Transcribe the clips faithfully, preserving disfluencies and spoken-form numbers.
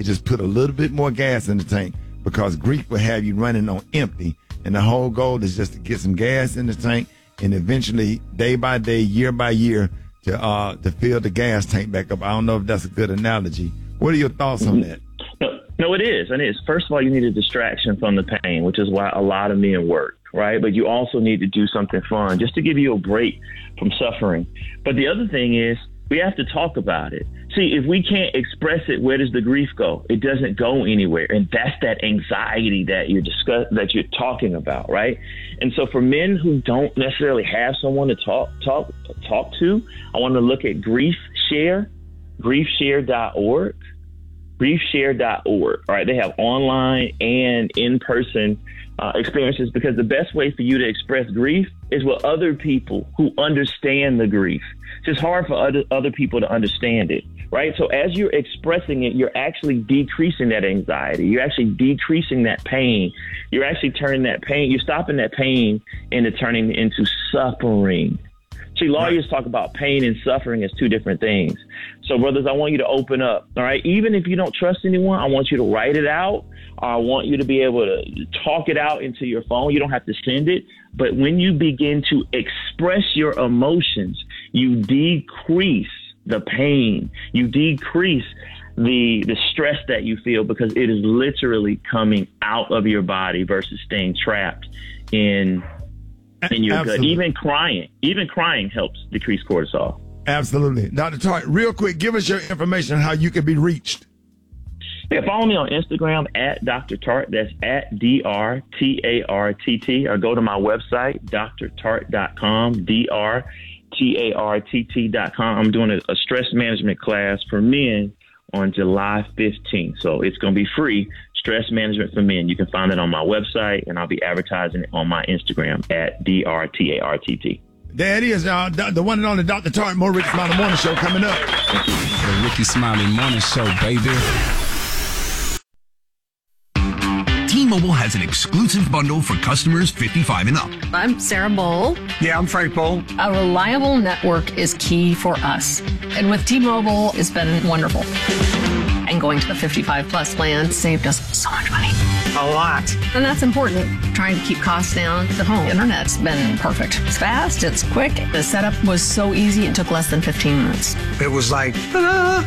It just put a little bit more gas in the tank, because grief will have you running on empty. And the whole goal is just to get some gas in the tank, and eventually, day by day, year by year, to uh to fill the gas tank back up. I don't know if that's a good analogy. What are your thoughts on that? No, no, it is. And it is. First of all, you need a distraction from the pain, which is why a lot of men work, right? But you also need to do something fun just to give you a break from suffering. But the other thing is, we have to talk about it. See, if we can't express it, where does the grief go? It doesn't go anywhere. And that's that anxiety that you're discuss- that you're talking about, right? And so for men who don't necessarily have someone to talk talk talk to, I want to look at Grief Share, grief share dot org, grief share dot org. All right, they have online and in-person uh, experiences, because the best way for you to express grief is with other people who understand the grief. It's just hard for other, other people to understand it, right? So as you're expressing it, you're actually decreasing that anxiety. You're actually decreasing that pain. You're actually turning that pain, you're stopping that pain into turning it into suffering. See, lawyers talk about pain and suffering as two different things. So, brothers, I want you to open up, all right? Even if you don't trust anyone, I want you to write it out. I want you to be able to talk it out into your phone. You don't have to send it. But when you begin to express your emotions, you decrease the pain. You decrease the the stress that you feel, because it is literally coming out of your body versus staying trapped in in your gut. Even crying, even crying helps decrease cortisol. Absolutely. Doctor Tartt, real quick, give us your information on how you can be reached. Yeah, follow me on Instagram at Doctor Tartt. That's at D R T A R T T. Or go to my website, D R Tartt dot com, D R T A R T T dot com. I'm doing a, a stress management class for men on July fifteenth. So it's going to be free, stress management for men. You can find it on my website, and I'll be advertising it on my Instagram at D R T A R T T. There it is, y'all. The one and only Doctor Tartt. More Ricky Smiley Morning Show coming up. The Ricky Smiley Morning Show, baby. T-Mobile has an exclusive bundle for customers fifty-five and up. I'm Sarah Bowl. Yeah, I'm Frank Bowl. A reliable network is key for us. And with T-Mobile, it's been wonderful. And going to the fifty-five plus plan saved us so much money. A lot. And that's important. Trying to keep costs down. The home internet's been perfect. It's fast, it's quick. The setup was so easy, it took less than fifteen minutes. It was like, ah.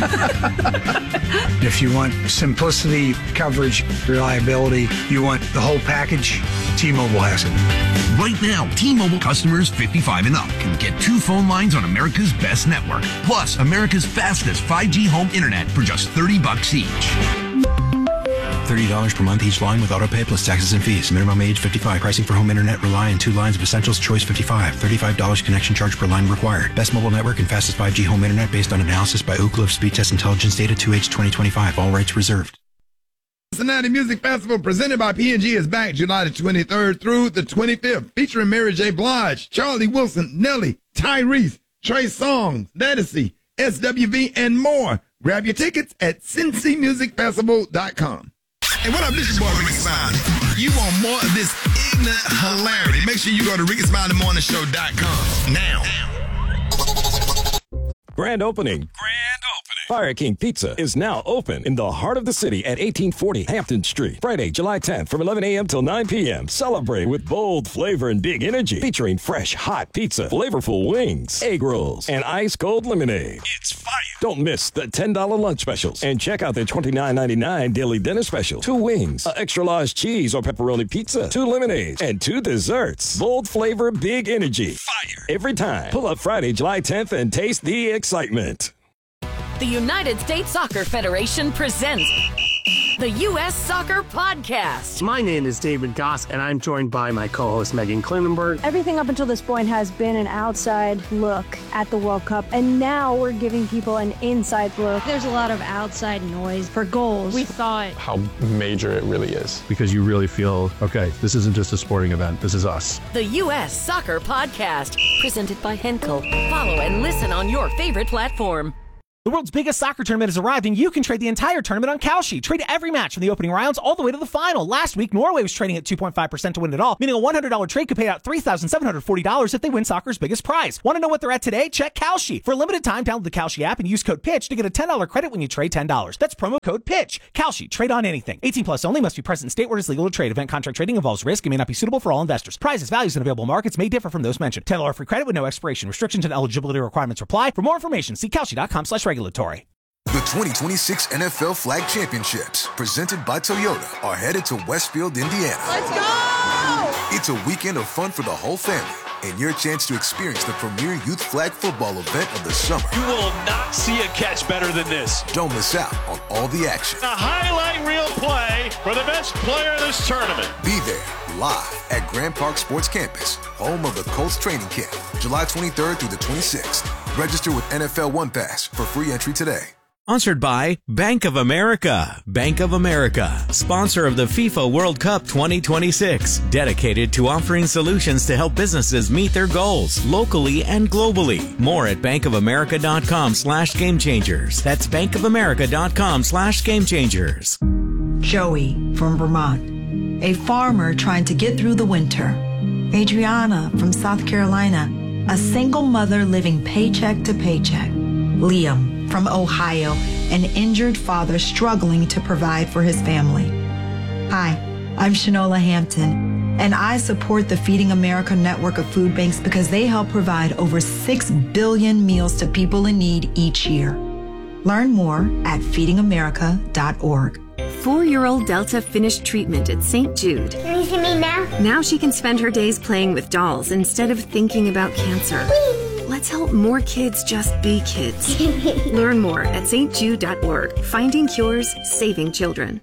If you want simplicity, coverage, reliability, you want the whole package, T-Mobile has it. Right now, T-Mobile customers fifty-five and up can get two phone lines on America's best network, plus America's fastest five G home internet for just thirty bucks each. thirty dollars per month each line with autopay plus taxes and fees. Minimum age fifty-five. Pricing for home internet rely on two lines of Essentials Choice fifty-five. thirty-five dollars connection charge per line required. Best mobile network and fastest five G home internet based on analysis by Ookla of Speed Test Intelligence Data two H twenty twenty-five. All rights reserved. Cincinnati Music Festival presented by P and G is back July the twenty-third through the twenty-fifth, featuring Mary J. Blige, Charlie Wilson, Nelly, Tyrese, Trey Songz, Ledisi, S W V, and more. Grab your tickets at cincy music festival dot com. Hey, what up, this is your boy Ricky Smiley. You want more of this ignorant hilarity? Make sure you go to ricky smiley morning show dot com now. Grand opening. Grand opening. Fire King Pizza is now open in the heart of the city at eighteen forty Hampton Street. Friday, July tenth from eleven a.m. till nine p.m. Celebrate with bold flavor and big energy. Featuring fresh, hot pizza, flavorful wings, egg rolls, and ice cold lemonade. It's fire. Don't miss the ten dollars lunch specials. And check out the twenty-nine ninety-nine daily dinner special. Two wings, an extra large cheese or pepperoni pizza, two lemonades, and two desserts. Bold flavor, big energy. Fire. Every time. Pull up Friday, July tenth and taste the excitement. The United States Soccer Federation presents the U S Soccer Podcast. My name is David Goss, and I'm joined by my co-host Megan Klinenberg. Everything up until this point has been an outside look at the World Cup, and now we're giving people an inside look. There's a lot of outside noise for goals. We thought how major it really is. Because you really feel, okay, this isn't just a sporting event, this is us. The U S Soccer Podcast, presented by Henkel. Follow and listen on your favorite platform. The world's biggest soccer tournament has arrived, and you can trade the entire tournament on Kalshi. Trade every match from the opening rounds all the way to the final. Last week, Norway was trading at two point five percent to win it all, meaning a one hundred dollars trade could pay out three thousand seven hundred forty dollars if they win soccer's biggest prize. Want to know what they're at today? Check Kalshi. For a limited time, download the Kalshi app and use code PITCH to get a ten dollars credit when you trade ten dollars. That's promo code PITCH. Kalshi. Trade on anything. eighteen plus only. Must be present in state where it is legal to trade. Event contract trading involves risk and may not be suitable for all investors. Prizes, values, and available markets may differ from those mentioned. ten dollars free credit with no expiration. Restrictions and eligibility requirements apply. For more information, see Kalshi.com slash regulatory. The twenty twenty-six N F L Flag Championships, presented by Toyota, are headed to Westfield, Indiana. Let's go! It's a weekend of fun for the whole family and your chance to experience the premier youth flag football event of the summer. You will not see a catch better than this. Don't miss out on all the action. A highlight reel play for the best player of this tournament. Be there live at Grand Park Sports Campus, home of the Colts training camp, July twenty-third through the twenty-sixth. Register with N F L One Pass for free entry today. Sponsored by Bank of America. Bank of America, sponsor of the FIFA World Cup twenty twenty-six, dedicated to offering solutions to help businesses meet their goals locally and globally. More at bankofamerica.com slash game changers. That's bankofamerica.com slash game changers. Joey from Vermont, a farmer trying to get through the winter. Adriana from South Carolina, a single mother living paycheck to paycheck. Liam from Ohio, an injured father struggling to provide for his family. Hi, I'm Shanola Hampton, and I support the Feeding America network of food banks because they help provide over six billion meals to people in need each year. Learn more at feeding america dot org. Four-year-old Delta finished treatment at Saint Jude. Can you see me now? Now she can spend her days playing with dolls instead of thinking about cancer. Whee! Let's help more kids just be kids. Learn more at S T Jude dot org. Finding cures, saving children.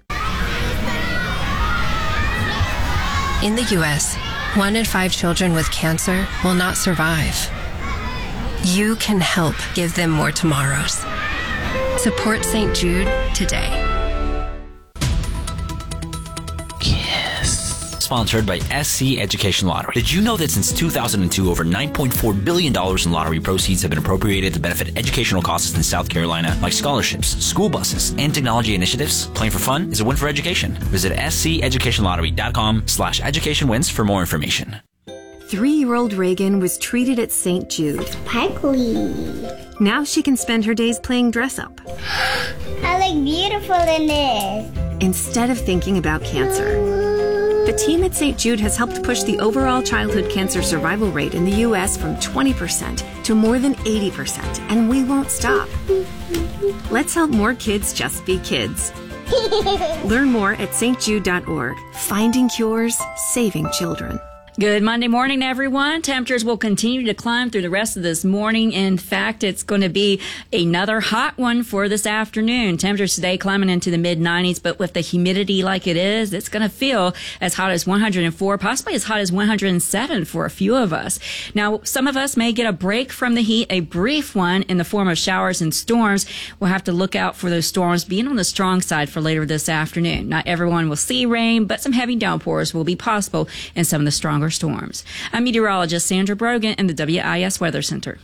In the U S, one in five children with cancer will not survive. You can help give them more tomorrows. Support Saint Jude today. Sponsored by S C Education Lottery. Did you know that since two thousand two, over nine point four billion dollars in lottery proceeds have been appropriated to benefit educational causes in South Carolina, like scholarships, school buses, and technology initiatives? Playing for fun is a win for education. Visit S C education lottery dot com slash education wins for more information. Three-year-old Reagan was treated at Saint Jude. Sparkly. Now she can spend her days playing dress-up. I look beautiful in this. Instead of thinking about cancer. The team at Saint Jude has helped push the overall childhood cancer survival rate in the U S from twenty percent to more than eighty percent, and we won't stop. Let's help more kids just be kids. Learn more at S T Jude dot org. Finding cures, saving children. Good Monday morning, everyone. Temperatures will continue to climb through the rest of this morning. In fact, it's going to be another hot one for this afternoon. Temperatures today climbing into the mid nineties, but with the humidity like it is, it's going to feel as hot as one hundred four, possibly as hot as one hundred seven for a few of us. Now, some of us may get a break from the heat, a brief one in the form of showers and storms. We'll have to look out for those storms being on the strong side for later this afternoon. Not everyone will see rain, but some heavy downpours will be possible in some of the stronger storms. I'm meteorologist Sandra Brogan in the W I S Weather Center.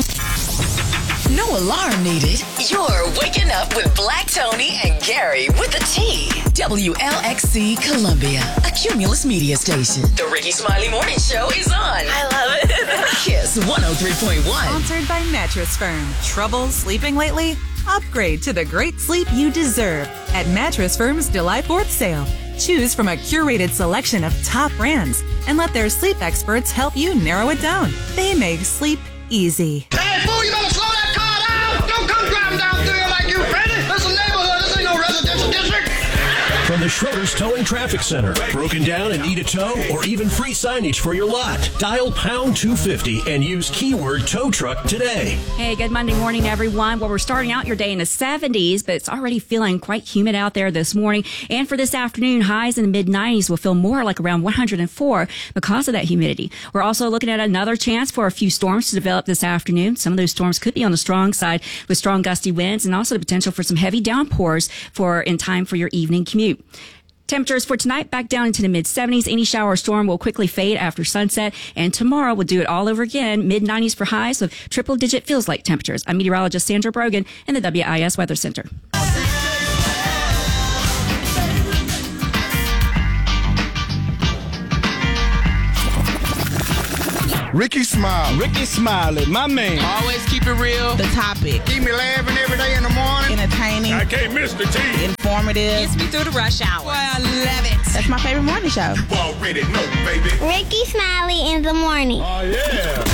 No alarm needed. You're waking up with Black Tony and Gary with the T. W L X C Columbia, a Cumulus media station. The Ricky Smiley Morning Show is on. I love it. Kiss one oh three point one. Sponsored by Mattress Firm. Trouble sleeping lately? Upgrade to the great sleep you deserve at Mattress Firm's July fourth sale. Choose from a curated selection of top brands and let their sleep experts help you narrow it down. They make sleep easy. Hey, fool, you better slow that car down! Don't come driving down through here like you crazy! This is a neighborhood, this ain't no residential district! From the Schroeder's Towing Traffic Center. Broken down and need a tow or even free signage for your lot. Dial pound two fifty and use keyword tow truck today. Hey, good Monday morning, everyone. Well, we're starting out your day in the seventies, but it's already feeling quite humid out there this morning. And for this afternoon, highs in the mid nineties will feel more like around one hundred four because of that humidity. We're also looking at another chance for a few storms to develop this afternoon. Some of those storms could be on the strong side with strong gusty winds and also the potential for some heavy downpours for in time for your evening commute. Temperatures for tonight back down into the mid seventies. Any shower or storm will quickly fade after sunset. And tomorrow we'll do it all over again. mid nineties for highs with triple digit feels like temperatures. I'm meteorologist Sandra Brogan in the W I S Weather Center. Ricky Smiley. Ricky Smiley, my man. Always keep it real. The topic. Keep me laughing every day in the morning. Entertaining. I can't miss the T. Informative. Gets me through the rush hour. Boy, I love it. That's my favorite morning show. You already know, baby. Ricky Smiley in the morning. Oh, yeah.